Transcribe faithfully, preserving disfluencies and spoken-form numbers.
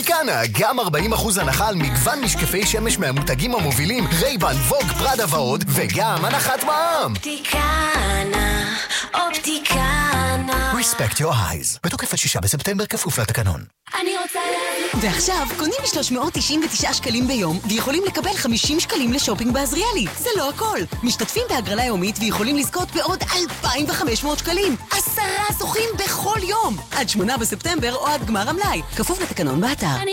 אופטיקנה, גם ארבעים אחוז הנחה על מגוון משקפי שמש מהמותגים המובילים, רייבן, ווג, פרדה ועוד, וגם הנחת מע"מ. אופטיקנה, אופטיקנה. Respect your eyes. בתוקף עד שישה בספטמבר כפוף לתקנון. אני רוצה להבין. ועכשיו, קונים ב-שלוש מאות תשעים ותשעה שקלים ביום, ויכולים לקבל חמישים שקלים לשופינג בעזריאלי. זה לא הכל. משתתפים בהגרלה יומית ויכולים לזכות בעוד אלפיים וחמש מאות שקלים. עשרה זוכים בכל יום. עד שמונה בספטמבר או עד גמר המלאי. כפוף לתקנון באתר.